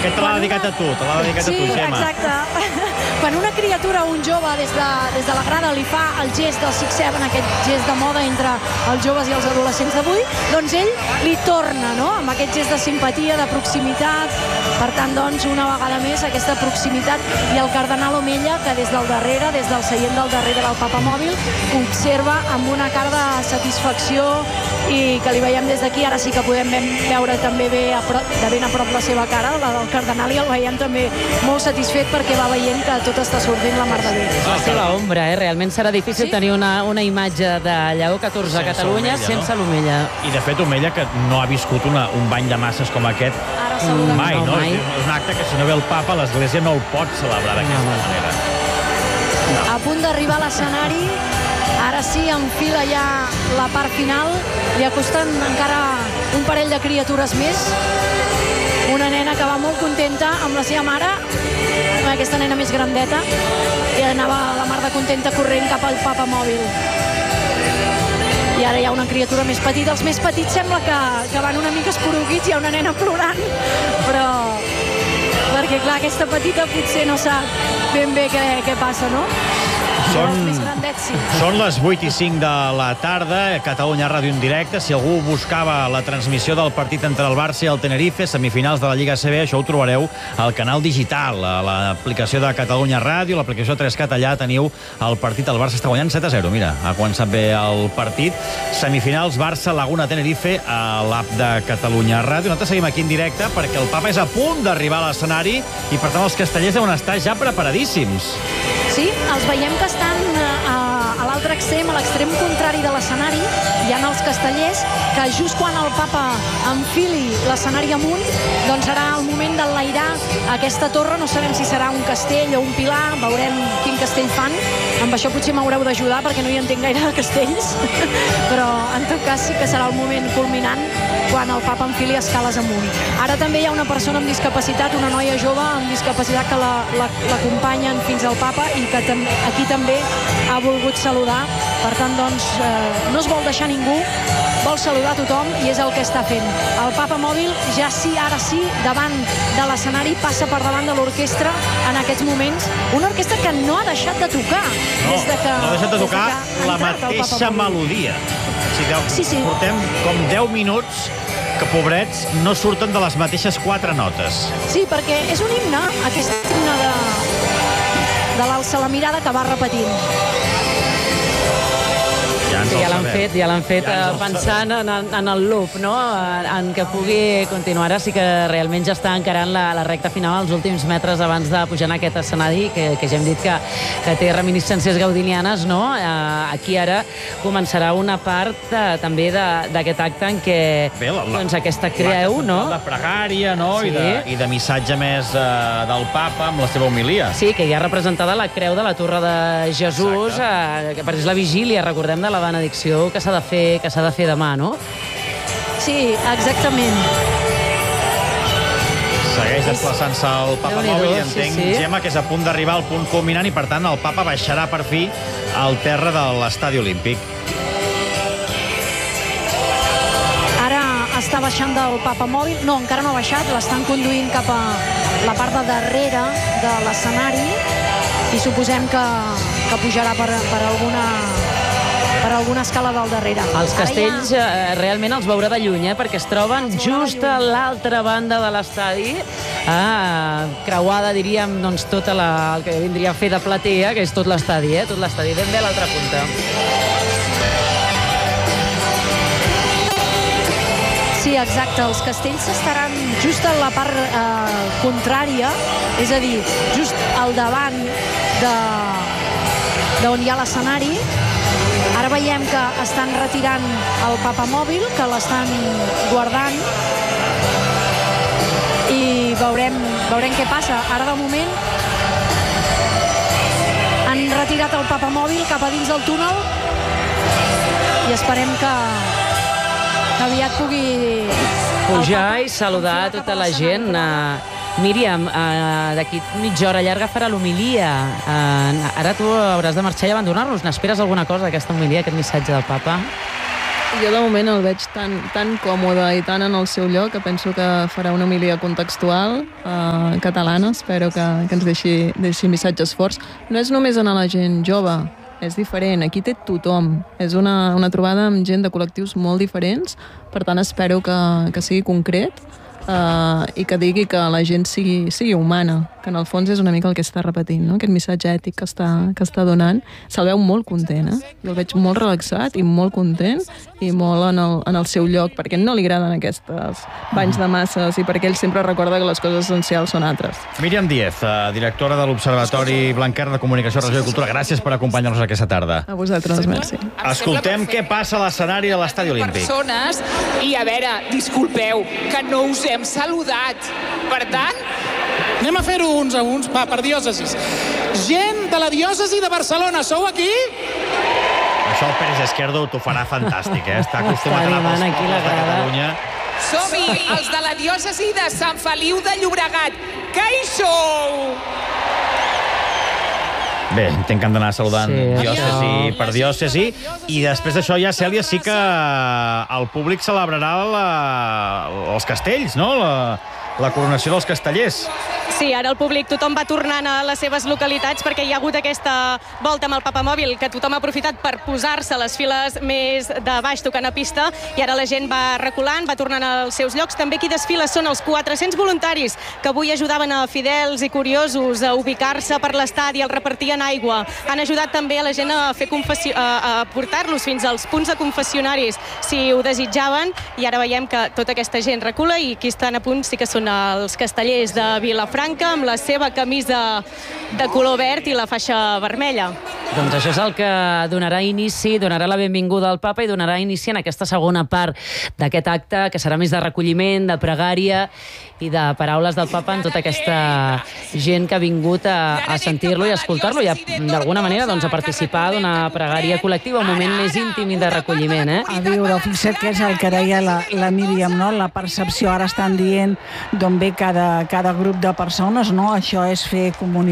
Aquest te l'ha dedicat a tu, Gemma. Sí, exacte. Quan una criatura o un jove des de la grada li fa el gest del 6-7, aquest gest de moda entre els joves i els adolescents d'avui, doncs ell li torna, no?, amb aquest gest de simpatia, de proximitat. Per tant, doncs, una vegada més, aquesta proximitat. I el cardenal Omella, que des del darrere, des del seient del darrere del papamòbil, observa amb una cara de satisfacció i que li veiem des d'aquí. Ara sí que podem veure també de ben a prop la seva cara, la del cardenal, i el veiem també molt satisfet perquè va veient que tot està sortint la mar de bé. La seva ombra, realment serà difícil tenir una imatge de Lleó XIV a Catalunya sense l'Omella. I de fet Omella, que no ha viscut un bany de masses com aquest mai, no? És un acte que si no ve el papa l'Església no el pot celebrar d'aquesta manera. A punt d'arribar a l'escenari, ara sí, enfila ja la part final, li acosten encara un parell de criatures més. Una nena que va molt contenta amb la seva mare, aquesta nena més grandeta, i anava la mar de contenta corrent cap al papamòbil. I ara hi ha una criatura més petita. Els més petits sembla que van una mica esporuguits, hi ha una nena plorant, però perquè clar, aquesta petita potser no sap ben bé què passa, no? Són les 8:05 de la tarda, Catalunya Ràdio en directe. Si algú buscava la transmissió del partit entre el Barça i el Tenerife, semifinals de la Lliga ACB, això ho trobareu al canal digital, a l'aplicació de Catalunya Ràdio, l'aplicació 3Cat, allà teniu el partit. El Barça està guanyant 7-0, mira, ha començat bé el partit. Semifinals Barça, Laguna, Tenerife, a l'app de Catalunya Ràdio. Nosaltres seguim aquí en directe perquè el papa és a punt d'arribar a l'escenari i per tant els castellers deuen estar ja preparadíssims. Sí, els veiem que estan a l'altre extrem, a l'extrem contrari de l'escenari. Hi ha els castellers que just quan el papa enfili l'escenari amunt, doncs serà el moment d'enlairar aquesta torre. No sabem si serà un castell o un pilar, veurem quin castell fan. Amb això potser m'haureu d'ajudar perquè no hi entenc gaire de castells, però en tot cas sí que serà el moment culminant quan el papa enfili escales amunt. Ara també hi ha una persona amb discapacitat, una noia jove amb discapacitat que l'acompanyen fins al papa i que aquí també ha volgut saludar. Per tant, doncs, no es vol deixar ningú, vol saludar tothom i és el que està fent. El papamòbil ja sí, ara sí, davant de l'escenari, passa per davant de l'orquestra en aquests moments. Una orquestra que no ha deixat de tocar. No ha deixat de tocar la mateixa melodia. Sí. Portem com 10 minuts que, pobrets, no surten de les mateixes 4 notes. Sí, perquè és un himne, aquest himne de l'Alça la mirada, que va repetint. Ja l'han fet pensant en el loop, no? En que pugui continuar. Ara sí que realment ja està encarant la recta final, els últims metres abans de pujar en aquest escenari, que ja hem dit que té reminiscències gaudinianes, no? Aquí ara començarà una part també d'aquest acte en què aquesta creu, no? De pregària, no? I de missatge més del papa amb la seva homilia. Sí, que hi ha representada la creu de la Torre de Jesús, que és la vigília, recordem, de la benedicció que s'ha de fer demà, no? Sí, exactament. Segueix desplaçant-se el papamòbil i entenc, Gemma, que és a punt d'arribar al punt culminant i, per tant, el papa baixarà per fi al terra de l'estadi olímpic. Ara està baixant del papamòbil. No, encara no ha baixat, l'estan conduint cap a la part de darrere de l'escenari i suposem que pujarà per alguna escala del darrere. Els castells realment els veurà de lluny, perquè es troben just a l'altra banda de l'estadi, creuada, diríem, doncs, tota el que vindria a fer de platea, que és tot l'estadi, ben bé a l'altra punta. Sí, exacte. Els castells estaran just a la part contrària, és a dir, just al davant d'on hi ha l'escenari. Ara veiem que estan retirant el papamòbil, que l'estan guardant, i veurem què passa. Ara, de moment, han retirat el papamòbil cap a dins del túnel i esperem que aviat pugui pujar i saludar tota la gent. Míriam, d'aquí mitja hora llarga farà l'homilia. Ara tu hauràs de marxar i abandonar-nos. N'esperes alguna cosa d'aquesta homilia, aquest missatge del papa? Jo de moment el veig tan còmode i tan en el seu lloc que penso que farà una homilia contextual catalana. Espero que ens deixi missatges forts. No és només a la gent jove, és diferent. Aquí té tothom. És una trobada amb gent de col·lectius molt diferents, per tant espero que sigui concret i que digui que la gent sigui humana, que en el fons és una mica el que està repetint, no? Aquest missatge ètic que està donant. Se'l veu molt content, Jo el veig molt relaxat i molt content i molt en el seu lloc, perquè no li agraden aquestes banys de masses i perquè ell sempre recorda que les coses essencials són altres. Míriam Díez, directora de l'Observatori Blanquer de Comunicació, Religió i Cultura, gràcies per acompanyar-nos aquesta tarda. A vosaltres, merci. Escoltem què passa a l'escenari de l'Estadi Olímpic. I a veure, disculpeu, que no us hem saludat. Per tant, anem a fer-ho uns a uns, per diòcesis. Gent de la diòcesi de Barcelona, sou aquí? Això el Pérez Esquerdo t'ho farà fantàstic, Està acostumat a anar pels pobles de Catalunya. som-hi, els de la diòcesi de Sant Feliu de Llobregat. Que hi sou? Bé, entenc que han d'anar saludant diòcesi per diòcesi. I després d'això ja, Cèlia, sí que el públic celebrarà els castells, no? La coronació dels castellers. Sí, ara el públic, tothom va tornant a les seves localitats perquè hi ha hagut aquesta volta amb el papamòbil que tothom ha aprofitat per posar-se a les files més de baix tocant a pista i ara la gent va reculant, va tornant als seus llocs. També qui desfila són els 400 voluntaris que avui ajudaven a fidels i curiosos a ubicar-se per l'estadi, el repartien aigua. Han ajudat també a la gent a portar-los fins als punts de confessionaris si ho desitjaven i ara veiem que tota aquesta gent recula i qui estan a punt sí que són els castellers de Vilafranca amb la seva camisa de color verd i la faixa vermella. Doncs això és el que donarà inici, donarà la benvinguda al papa i donarà inici en aquesta segona part d'aquest acte, que serà més de recolliment, de pregària i de paraules del papa en tota aquesta gent que ha vingut a sentir-lo i a escoltar-lo i d'alguna manera a participar d'una pregària col·lectiva, un moment més íntim i de recolliment. A viure, fixa't que és el que deia la Míriam, no? La percepció, ara estan dient d'on ve cada grup de persones, no? Això és fer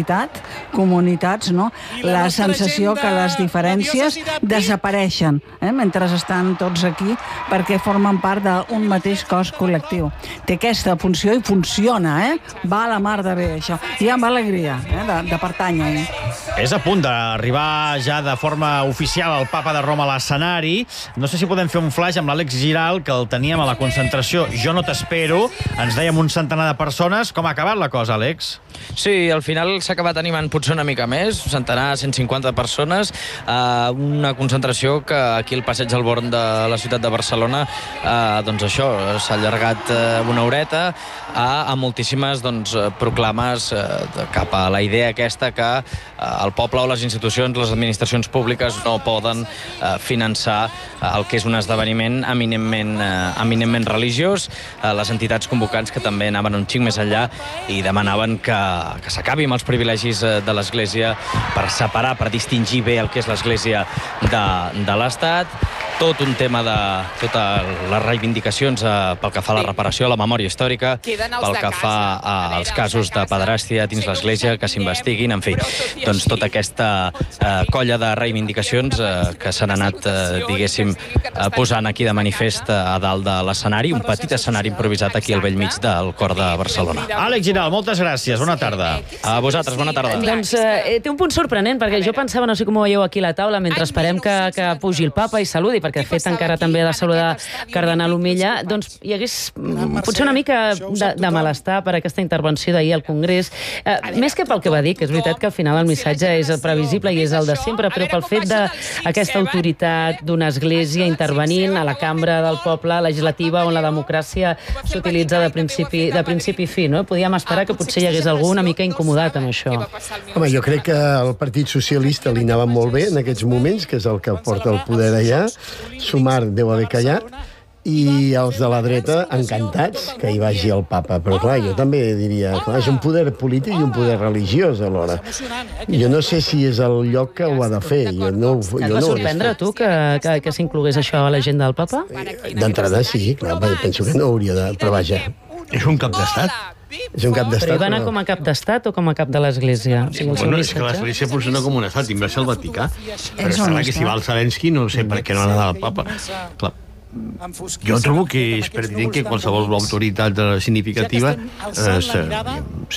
comunitats, no? La sensació que les diferències desapareixen mentre estan tots aquí perquè formen part d'un mateix cos col·lectiu. Té aquesta funció i funciona, Va a la mar de bé, això. I amb alegria, de pertànyer. És a punt d'arribar ja de forma oficial el papa de Roma a l'escenari. No sé si podem fer un flash amb l'Àlex Giral, que el teníem a la concentració Jo no t'espero. Ens dèiem un centenar de persones. Com ha acabat la cosa, Àlex? Sí, al final s'ha acabat animant potser una mica més, un centenar, 150 persones, una concentració que aquí al passeig del Born de la ciutat de Barcelona, doncs això, s'ha allargat una horeta a moltíssimes proclames cap a la idea aquesta que el poble o les institucions, les administracions públiques no poden finançar el que és un esdeveniment eminentment religiós. Les entitats convocants que també anaven un xic més enllà i demanaven que s'acabi amb els privilegis de l'Església per separar, per distingir bé el que és l'Església de l'Estat. Tot un tema de totes les reivindicacions pel que fa a la reparació, a la memòria històrica, pel que fa als casos de pederàstia dins l'Església, que s'investiguin, en fi, doncs tota aquesta colla de reivindicacions que s'han anat, diguéssim, posant aquí de manifest a dalt de l'escenari, un petit escenari improvisat aquí al bell mig del cor de Barcelona. Àlex Giral, moltes gràcies, bona tarda. A vosaltres, bona tarda. Doncs té un punt sorprenent, perquè jo pensava, no sé com ho veieu aquí a la taula, mentre esperem que pugi el papa i saludi, perquè de fet encara també ha de saludar Cardenal Omella, doncs hi hagués potser una mica de malestar per aquesta intervenció d'ahir al Congrés, més que pel que va dir, que és veritat que al final el missatge és previsible i és el de sempre, però pel fet d'aquesta autoritat d'una església intervenint a la cambra del poble legislativa on la democràcia s'utilitza de principi a fi, no? Podíem esperar que potser hi hagués algú una mica incomodat amb això. Home, jo crec que al Partit Socialista li anava molt bé en aquests moments, que és el que porta el poder allà. Sumar deu haver callat, i els de la dreta encantats que hi vagi el papa. Però clar, jo també diria, clar, és un poder polític i un poder religiós alhora. Jo no sé si és el lloc que ho ha de fer. Et va sorprendre tu que s'inclogués això a l'agenda del papa? D'entrada sí, clar, penso que no hauria de... Però vaja, és un cap d'estat. És un cap d'estat. Però hi va anar com a cap d'estat o com a cap de l'Església? Bueno, és que l'Església funciona com un estat, i va ser el Vaticà. Però sembla que si va el Zelensky, no sé per què no ha anat al papa. Clar. jo trobo que és pertinent que qualsevol autoritat significativa